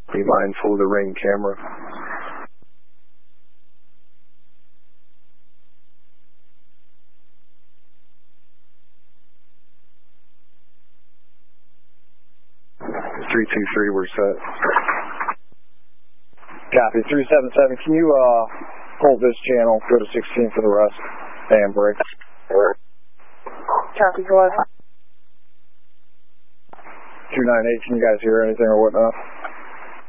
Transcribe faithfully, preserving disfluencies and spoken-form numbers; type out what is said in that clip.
Be mindful of the ring camera. three two three, we're set. Copy. three seven seven, can you uh, hold this channel, go to sixteen for the rest, and break? Copy, go ahead. two nine eight, can you guys hear anything or whatnot?